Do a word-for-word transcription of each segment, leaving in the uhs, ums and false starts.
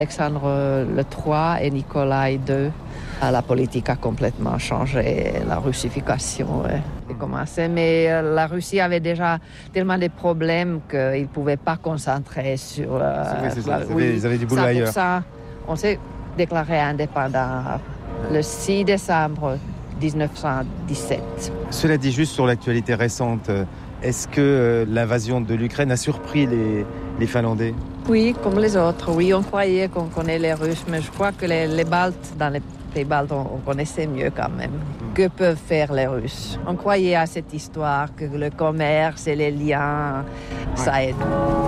Alexandre le troisième et Nicolas le deuxième, la politique a complètement changé, la russification a commencé, mais la Russie avait déjà tellement de problèmes qu'ils ne pouvaient pas concentrer sur... Euh, c'est vrai, c'est ça. la, Ils, oui, avaient, ils avaient du boulot ça, ailleurs. Pour ça, on s'est déclaré indépendant le six décembre dix-neuf cent dix-sept. Cela dit, juste sur l'actualité récente, est-ce que l'invasion de l'Ukraine a surpris les, les Finlandais ? Oui, comme les autres. Oui, on croyait qu'on connaît les Russes, mais je crois que les, les Baltes, dans les pays baltes, on, on connaissait mieux quand même. Mmh. Que peuvent faire les Russes ? On croyait à cette histoire, que le commerce et les liens, ouais. Ça aide.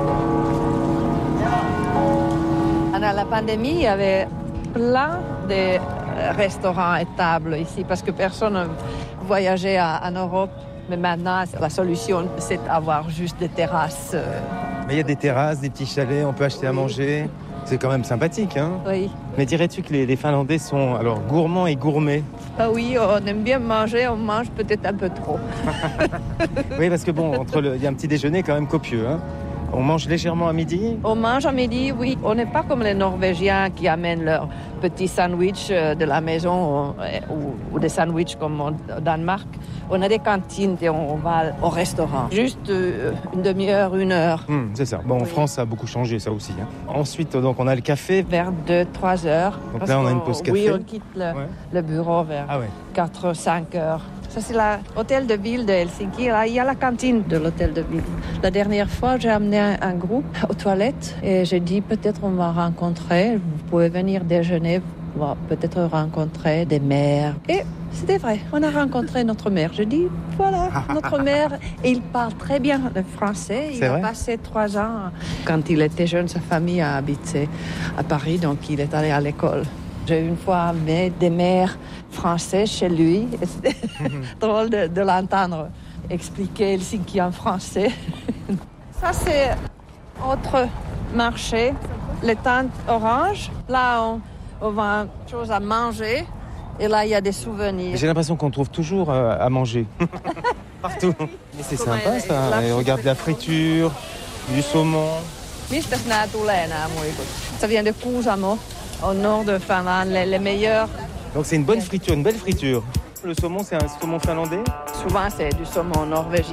Pendant la pandémie, il y avait plein de restaurants et tables ici, parce que personne ne voyageait en Europe. Mais maintenant, la solution, c'est d'avoir juste des terrasses. Mais il y a des terrasses, des petits chalets, on peut acheter oui. à manger. C'est quand même sympathique, hein ? Oui. Mais dirais-tu que les, les Finlandais sont alors gourmands et gourmets ? Ah oui, on aime bien manger, on mange peut-être un peu trop. Oui, parce que bon, entre le, il y a un petit déjeuner quand même copieux, hein ? On mange légèrement à midi ? On mange à midi, oui. On n'est pas comme les Norvégiens qui amènent leur petit sandwich de la maison ou, ou des sandwichs comme au Danemark. On a des cantines et on va au restaurant. Juste une demi-heure, une heure. Mmh, c'est ça. Bon, en oui. France, ça a beaucoup changé, ça aussi. Hein. Ensuite, donc, on a le café. Vers deux, trois heures. Donc là, on a une pause café. Oui, on quitte le, ouais. le bureau vers ah ouais. quatre, cinq heures. Ça, c'est l'hôtel de ville de Helsinki. Là, il y a la cantine de l'hôtel de ville. La dernière fois, j'ai amené un, un groupe aux toilettes et j'ai dit peut-être on va rencontrer, vous pouvez venir déjeuner, on va peut-être rencontrer des mères. Et c'était vrai, on a rencontré notre mère. Je dis voilà, notre mère. Et il parle très bien le français. Il c'est a vrai? passé trois ans. Quand il était jeune, sa famille a habité à Paris, donc il est allé à l'école. J'ai une fois amené des mères françaises chez lui. Et c'était mm-hmm. drôle de, de l'entendre expliquer Helsinki en français. Ça, c'est autre marché, les tentes oranges. Là, on, on vend des choses à manger. Et là, il y a des souvenirs. J'ai l'impression qu'on trouve toujours euh, à manger. Partout. Mais c'est Comme sympa, ça. La... Et regarde la friture, du saumon. Mistäs nämä tulee, nämä muikut? Ça vient de Kuusamo. Au nord de Finlande, les, les meilleurs. Donc c'est une bonne friture, une belle friture. Le saumon, c'est un saumon finlandais ? Souvent, c'est du saumon norvégien.